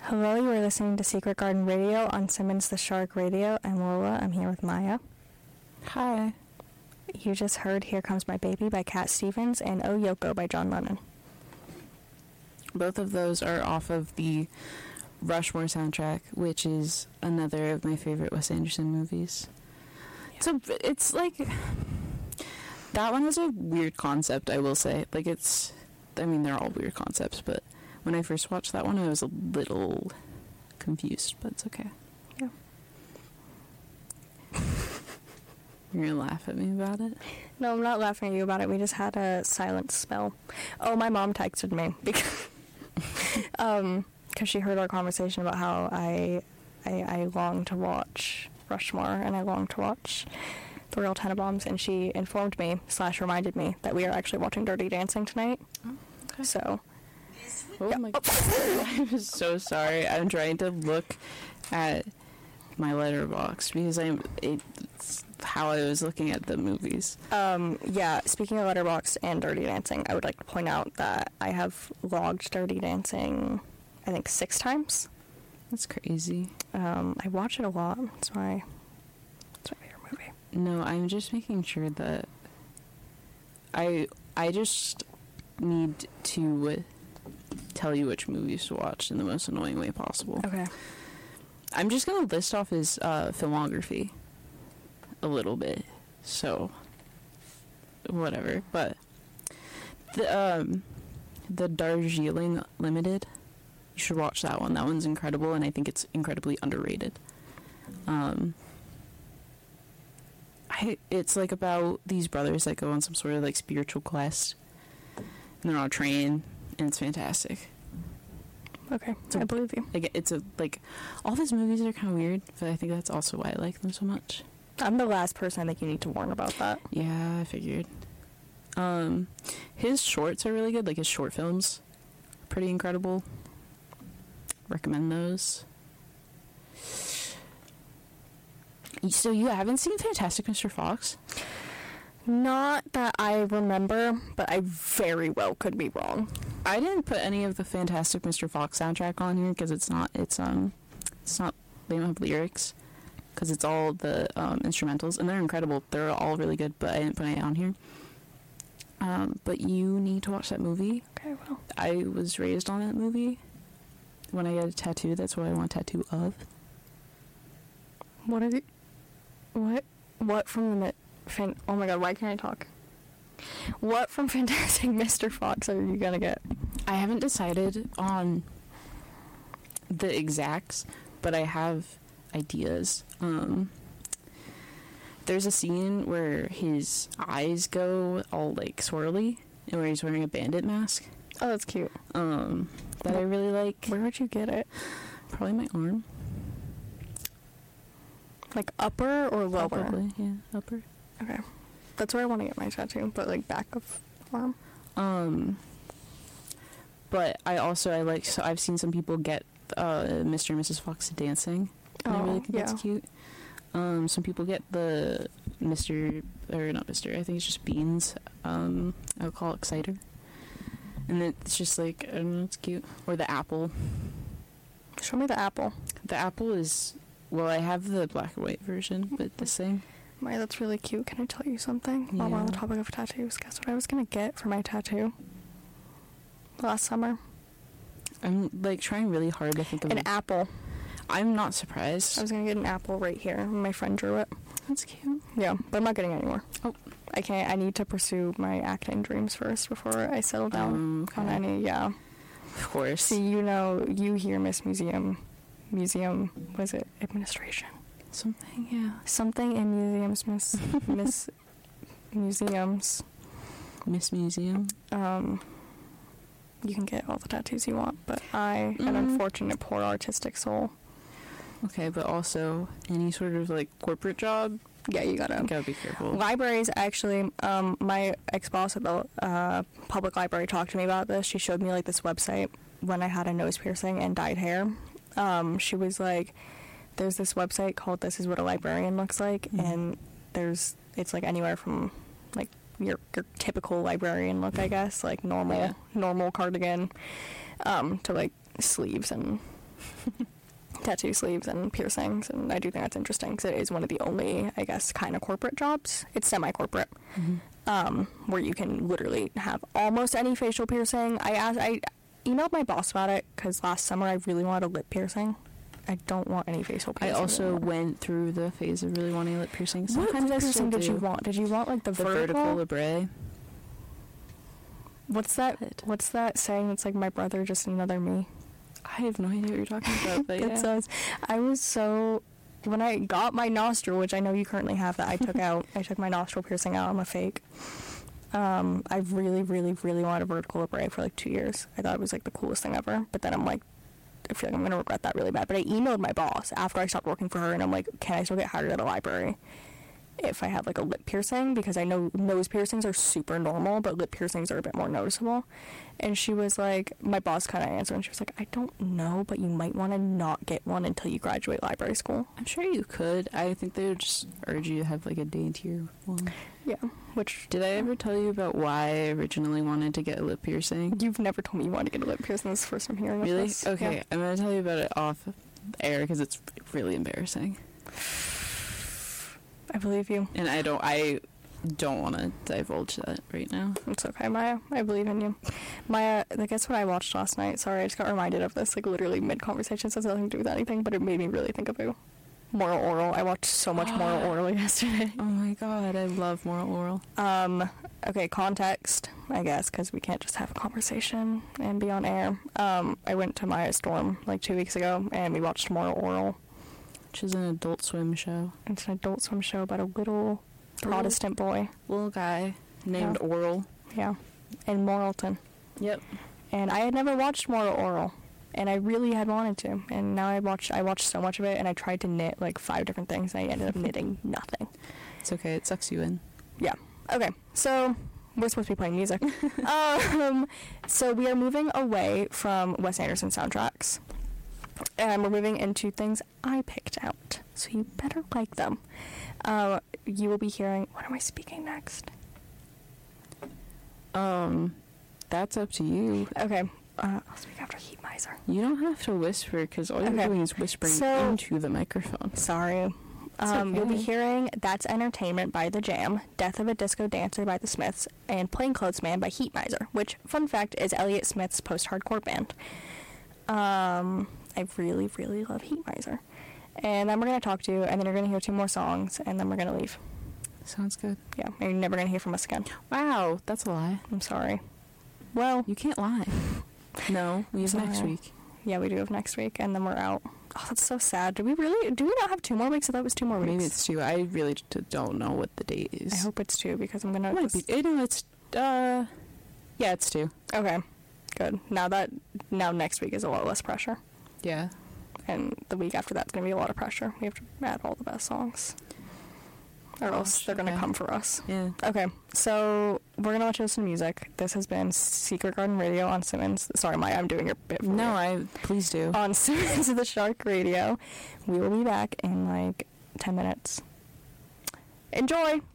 Hello, you are listening to Secret Garden Radio on Simmons the Shark Radio. I'm Lola. I'm here with Maya. Hi. You just heard Here Comes My Baby by Cat Stevens and Oh Yoko by John Lennon. Both of those are off of the Rushmore soundtrack, which is another of my favorite Wes Anderson movies. Yeah. So it's like, that one is a weird concept, I will say. Like they're all weird concepts, but when I first watched that one, I was a little confused, but it's okay. Yeah. You're gonna laugh at me about it? No, I'm not laughing at you about it. We just had a silent spell. Oh, my mom texted me because she heard our conversation about how I long to watch Rushmore and I long to watch The Royal Tenenbaums, and she informed me / reminded me that we are actually watching Dirty Dancing tonight. Oh, okay. So. Oh yeah. My God. I'm so sorry. I'm trying to look at my letterbox because it's how I was looking at the movies. Yeah, speaking of Letterboxd and Dirty Dancing, I would like to point out that I have logged Dirty Dancing, I think 6 times. That's crazy. I watch it a lot. It's my favorite movie. No, I'm just making sure that I just need to tell you which movies to watch in the most annoying way possible. Okay. I'm just going to list off his filmography a little bit, so whatever. But the Darjeeling Limited, you should watch that one. That one's incredible, and I think it's incredibly underrated. It's like about these brothers that go on some sort of like spiritual quest, and they're on a train, and it's fantastic. Okay, so, I believe you. Like all these movies are kind of weird, but I think that's also why I like them so much. I'm the last person I think you need to warn about that. Yeah, I figured. His shorts are really good. Like his short films, pretty incredible. Recommend those. So you haven't seen Fantastic Mr. Fox? Not that I remember, but I very well could be wrong. I didn't put any of the Fantastic Mr. Fox soundtrack on here because it's not, they don't have lyrics, because it's all the instrumentals, and they're incredible. They're all really good, but I didn't put any on here. But you need to watch that movie. Okay, well. I was raised on that movie. When I get a tattoo, that's what I want a tattoo of. What is it? What from the... oh my god, why can't I talk? What from Fantastic Mr. Fox are you gonna get? I haven't decided on the exacts, but I have ideas. There's a scene where his eyes go all like swirly, and where he's wearing a bandit mask. Oh, that's cute. That I really like. Where would you get it? Probably my arm. Like upper or lower? Probably, yeah, upper. Okay. That's where I want to get my tattoo, but like back of arm. But I like, so I've seen some people get Mr. and Mrs. Fox dancing. And I really think that's cute. Some people get the Mr. or not Mr. I think it's just Beans alcoholic cider. And it's just like, I don't know, it's cute. Or the apple. Show me the apple. The apple is, well, I have the black and white version, but the same. Maya, that's really cute. Can I tell you something? Yeah. While we're on the topic of tattoos, guess what I was gonna get for my tattoo last summer? I'm like trying really hard to think of an apple. I'm not surprised. I was gonna get an apple right here. My friend drew it. That's cute. Yeah, but I'm not getting it anymore. Oh. I can't. I need to pursue my acting dreams first before I settle down on any. Yeah. Of course. See, you hear Miss Museum, was it administration? Something, yeah. Something in museums, Miss Museums. Miss Museum. You can get all the tattoos you want, but I, an unfortunate poor artistic soul. Okay, but also any sort of like corporate job. Yeah, you gotta be careful. Libraries, actually, my ex-boss at the public library talked to me about this. She showed me like this website when I had a nose piercing and dyed hair. She was like, there's this website called This Is What a Librarian Looks Like, and it's like anywhere from like your typical librarian look, I guess, like normal cardigan, to like sleeves and tattoo sleeves and piercings, and I do think that's interesting because it is one of the only, I guess, kind of corporate jobs. It's semi-corporate, where you can literally have almost any facial piercing. I emailed my boss about it because last summer I really wanted a lip piercing. I don't want any facial I piercing. also anymore. went through the phase of really wanting lip piercings. What kind of Sometimes I piercing still did you do. want? Did you want like the vertical labrae? What's that? What's that saying? It's like my brother, just another me. I have no idea what you're talking about, but It yeah. says, I was so, when I got my nostril, which I know you currently have that I took out, I took my nostril piercing out. I'm a fake. I really, really, really wanted a vertical labrae for like 2 years. I thought it was like the coolest thing ever. But then I'm like, I feel like I'm going to regret that really bad. But I emailed my boss after I stopped working for her, and I'm like, can I still get hired at a library if I have like a lip piercing? Because I know nose piercings are super normal, but lip piercings are a bit more noticeable. And she was like, my boss kind of answered, and she was like, I don't know, but you might want to not get one until you graduate library school. I'm sure you could. I think they would just urge you to have like a daintier one. Yeah, which Did I ever tell you about why I originally wanted to get a lip piercing? you've never told me you wanted to get a lip piercing. This is the first I'm hearing of Really? this. Okay, Yeah. I'm going to tell you about it off air because it's really embarrassing. I believe you. And I don't want to divulge that right now. It's okay, Maya. I believe in you. Maya, guess what I watched last night? Sorry, I just got reminded of this, like, literally mid-conversation. It has nothing to do with anything, but it made me really think of you. Moral Oral. I watched so much Moral Oral yesterday. Oh my god, I love Moral Oral. Okay, context, I guess, because we can't just have a conversation and be on air. I went to Maya Storm, like, 2 weeks ago, and we watched Moral Oral. Which is an Adult Swim show. It's an Adult Swim show about a little Protestant boy. Little guy named Yeah. Oral. Yeah. In Moralton. Yep. And I had never watched Moral Oral, and I really had wanted to. And now I watched so much of it, and I tried to knit like 5 different things, and I ended up knitting nothing. It's okay, it sucks you in. Yeah. Okay. So we're supposed to be playing music. So we are moving away from Wes Anderson soundtracks, and we're moving into things I picked out. So you better like them. You will be hearing. What am I speaking next? That's up to you. Okay. I'll speak after Heat Miser. You don't have to whisper because all you're Okay. doing is whispering So- into the microphone. Sorry. okay. You'll be hearing That's Entertainment by The Jam, Death of a Disco Dancer by The Smiths, and Plainclothes Man by Heat Miser, which, fun fact, is Elliott Smith's post-hardcore band. I really, really love Heat Miser. And then we're going to talk to you, and then you're going to hear 2 more songs, and then we're going to leave. Sounds good. Yeah, and you're never going to hear from us again. Wow, that's a lie. I'm sorry. Well, You can't lie. No, we have next Sorry. week. yeah, we do have next week, and then we're out. Oh, that's so sad. Do we not have 2 more weeks? I thought it was 2 more weeks. Maybe it's 2. I really don't know what the date is. I hope it's 2, because I'm going It to... might be. No, it's yeah, it's 2. Okay, good. Now next week is a lot less pressure. Yeah. And the week after that's going to be a lot of pressure. We have to add all the best songs. Or else they're going to okay. come for us. Yeah. Okay, so we're going to let you listen to music. This has been Secret Garden Radio on Simmons. Sorry, Maya, I'm doing your bit for No, you. please do. On Simmons of the Shark Radio. We will be back in like 10 minutes. Enjoy!